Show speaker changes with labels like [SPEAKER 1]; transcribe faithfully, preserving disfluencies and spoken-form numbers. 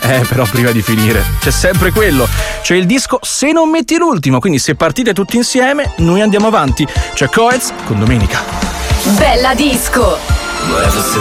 [SPEAKER 1] Eh, però prima di finire c'è sempre quello. C'è il disco Se non metti l'ultimo, quindi se partite tutti insieme, noi andiamo avanti. C'è Coez con Domenica.
[SPEAKER 2] Bella disco.